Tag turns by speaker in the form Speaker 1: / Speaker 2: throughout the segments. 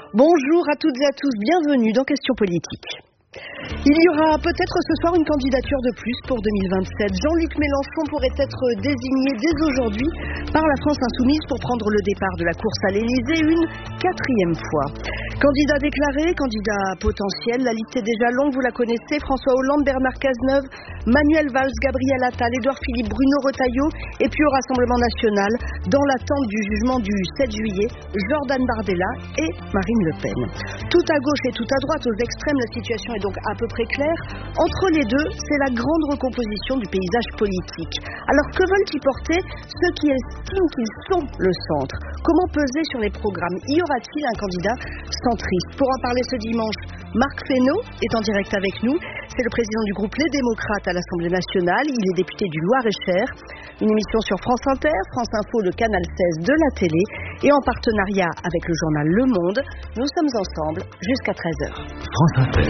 Speaker 1: Bonjour à toutes et à tous, bienvenue dans Questions politiques. Il y aura peut-être ce soir une candidature de plus pour 2027. Jean-Luc Mélenchon pourrait être désigné dès aujourd'hui par la France Insoumise pour prendre le départ de la course à l'Élysée une 4e fois. Candidat déclaré, candidat potentiel, la liste est déjà longue, vous la connaissez. François Hollande, Bernard Cazeneuve, Manuel Valls, Gabriel Attal, Édouard Philippe, Bruno Retailleau et puis au Rassemblement National, dans l'attente du jugement du 7 juillet, Jordan Bardella et Marine Le Pen. Tout à gauche et tout à droite, aux extrêmes, la situation est donc à peu près claire. Entre les deux, c'est la grande recomposition du paysage politique. Alors que veulent y porter ceux qui estiment qu'ils sont le centre? Comment peser sur les programmes? Y aura-t-il un candidat centriste? Pour en parler ce dimanche, Marc Fesneau est en direct avec nous. C'est le président du groupe Les Démocrates à l'Assemblée nationale. Il est député du Loir-et-Cher. Une émission sur France Inter, France Info, le canal 16 de la télé. Et en partenariat avec le journal Le Monde, nous sommes ensemble jusqu'à 13h.
Speaker 2: France Inter.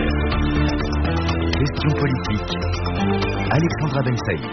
Speaker 2: Questions politiques. Alexandra Ben-Saïd.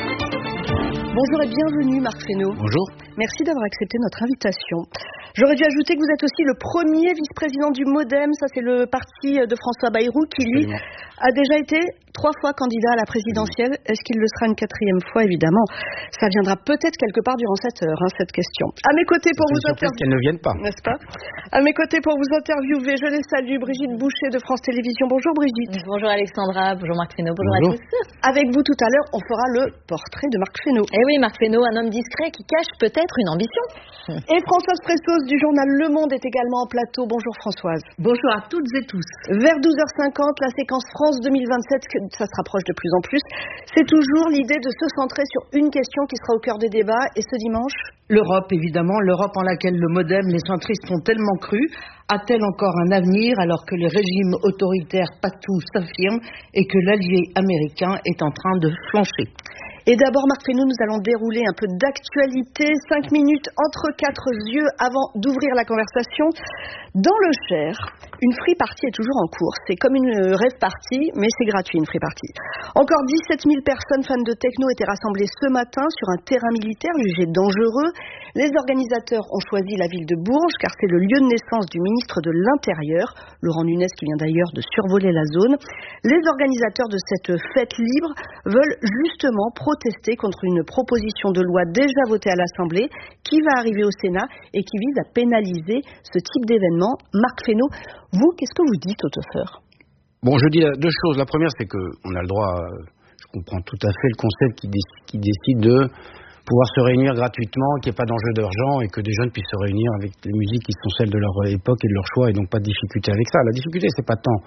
Speaker 1: Bonjour et bienvenue Marc Fesneau.
Speaker 3: Bonjour.
Speaker 1: Merci d'avoir accepté notre invitation. J'aurais dû ajouter que vous êtes aussi le premier vice-président du MoDem, ça c'est le parti de François Bayrou qui lui a déjà été 3 fois candidat à la présidentielle. Est-ce qu'il le sera une 4e fois? Évidemment, ça viendra peut-être quelque part durant cette heure, cette question. À mes côtés pour vous interviewer,
Speaker 3: qu'elles ne viennent pas,
Speaker 1: n'est-ce pas? À mes côtés pour vous interviewer, je les salue, Brigitte Boucher de France Télévisions. Bonjour Brigitte.
Speaker 4: Bonjour Alexandra, bonjour Marc Fesneau, bonjour à tous.
Speaker 1: Avec vous tout à l'heure, on fera le portrait de Marc Fesneau.
Speaker 4: Eh oui, Marc Fesneau, un homme discret qui cache peut-être une ambition.
Speaker 1: Et Françoise Pressos du journal Le Monde est également en plateau. Bonjour Françoise.
Speaker 5: Bonjour à toutes et tous.
Speaker 1: Vers 12h50, la séquence France 2027, ça se rapproche de plus en plus. C'est toujours l'idée de se centrer sur une question qui sera au cœur des débats. Et ce dimanche,
Speaker 5: l'Europe, évidemment, l'Europe en laquelle le MoDem, les centristes sont tellement crus, a-t-elle encore un avenir alors que les régimes autoritaires partout s'affirment et que l'allié américain est en train de flancher?
Speaker 1: Et d'abord, Marc Fesneau, nous allons dérouler un peu d'actualité. 5 minutes entre 4 yeux avant d'ouvrir la conversation. Dans le Cher, une free party est toujours en cours. C'est comme une rave party, mais c'est gratuit, une free party. Encore 17 000 personnes fans de techno étaient rassemblées ce matin sur un terrain militaire jugé dangereux. Les organisateurs ont choisi la ville de Bourges, car c'est le lieu de naissance du ministre de l'Intérieur, Laurent Nunez, qui vient d'ailleurs de survoler la zone. Les organisateurs de cette fête libre veulent justement protester contre une proposition de loi déjà votée à l'Assemblée qui va arriver au Sénat et qui vise à pénaliser ce type d'événement. Marc Fesneau, vous, qu'est-ce que vous dites aux teufeurs?
Speaker 3: Bon, je dis 2 choses. La première, c'est qu'on a le droit, je comprends tout à fait le concept qui décide de pouvoir se réunir gratuitement, qu'il n'y ait pas d'enjeu d'argent et que des jeunes puissent se réunir avec les musiques qui sont celles de leur époque et de leur choix et donc pas de difficulté avec ça. La difficulté, c'est pas tant,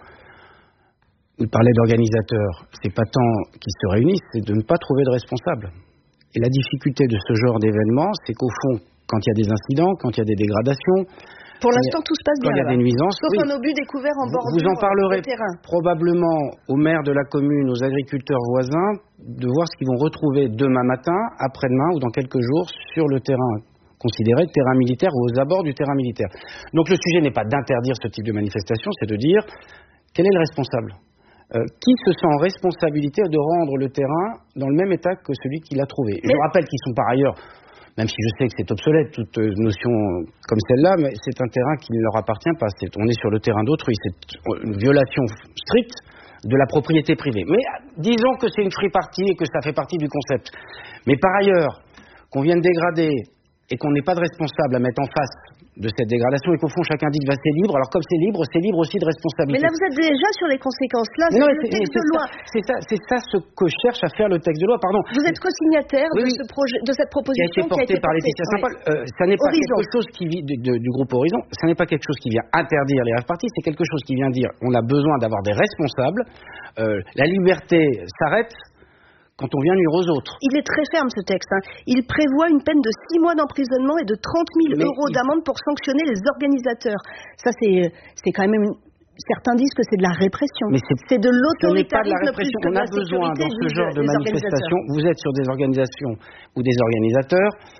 Speaker 3: il parlait d'organisateurs, c'est pas tant qu'ils se réunissent, c'est de ne pas trouver de responsables. Et la difficulté de ce genre d'événement, c'est qu'au fond, quand il y a des incidents, quand il y a des dégradations,
Speaker 1: pour l'instant, tout se passe bien.
Speaker 3: Quand il y a des nuisances,
Speaker 1: sauf un obus découvert en bordure.
Speaker 3: Vous en parlerez
Speaker 1: terrain.
Speaker 3: Probablement aux maires de la commune, aux agriculteurs voisins, de voir ce qu'ils vont retrouver demain matin, après-demain ou dans quelques jours sur le terrain considéré terrain militaire ou aux abords du terrain militaire. Donc le sujet n'est pas d'interdire ce type de manifestation, c'est de dire quel est le responsable. Qui se sent en responsabilité de rendre le terrain dans le même état que celui qui l'a trouvé. Je rappelle qu'ils sont par ailleurs, même si je sais que c'est obsolète, toute notion comme celle-là, mais c'est un terrain qui ne leur appartient pas. On est sur le terrain d'autrui. C'est une violation stricte de la propriété privée. Mais disons que c'est une free party et que ça fait partie du concept. Mais par ailleurs, qu'on vienne dégrader et qu'on n'ait pas de responsable à mettre en face de cette dégradation et qu'au fond chacun dit que c'est libre. Alors comme c'est libre aussi de responsabilité.
Speaker 1: Mais là vous êtes déjà sur les conséquences. Là, c'est le texte de loi.
Speaker 3: C'est ça ce que cherche à faire le texte de loi. Pardon.
Speaker 1: Vous êtes co-signataire de ce projet, de cette proposition
Speaker 3: qui a été portée par Laetitia Saint-Paul. Ça n'est pas quelque chose qui vient du groupe Horizon. Ça n'est pas quelque chose qui vient interdire les rave parties. C'est quelque chose qui vient dire on a besoin d'avoir des responsables. La liberté s'arrête quand on vient nuire aux autres.
Speaker 1: Il est très ferme ce texte. Il prévoit une peine de 6 mois d'emprisonnement et de 30 000 euros d'amende pour sanctionner les organisateurs. Ça, c'est quand même certains disent que c'est de la répression.
Speaker 3: Mais
Speaker 1: c'est de l'autoritarisme.
Speaker 3: Ce n'est pas de la répression. On a besoin dans ce genre de manifestation. Vous êtes sur des organisations ou des organisateurs